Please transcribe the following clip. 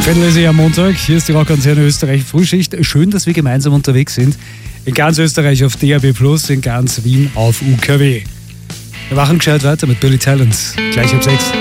Viertel am Montag, hier ist die Rockantenne Österreich Frühschicht. Schön, dass wir gemeinsam unterwegs sind. In ganz Österreich auf DAB+, in ganz Wien auf UKW. Wir machen gescheit weiter mit Billy Talent. Gleich ab 6.